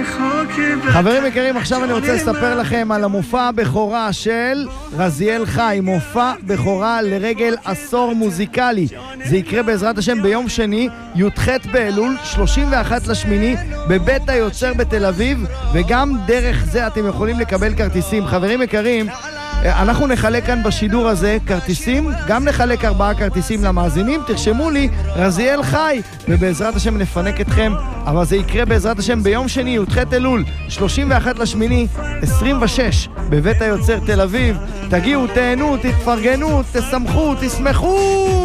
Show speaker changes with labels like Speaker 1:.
Speaker 1: חברים יקרים, עכשיו אני רוצה לספר לכם על המופע הבכורה של רזיאל חי, מופע בכורה לרגל עשור מוזיקלי. זה יקרה בעזרת השם ביום שני, י"ח באלול, 31/8, בבית היוצר בתל אביב, וגם דרך זה אתם יכולים לקבל כרטיסים. חברים יקרים, אנחנו נחלק כאן בשידור הזה כרטיסים, גם נחלק 4 כרטיסים למאזינים, תרשמו לי רזיאל חי, ובעזרת השם נפנק אתכם, אבל זה יקרה בעזרת השם ביום שני, י"ח אלול, 31/8, 26, בבית היוצר תל אביב. תגיעו, תהנו, תתפרגנו, תשמחו, תשמחו!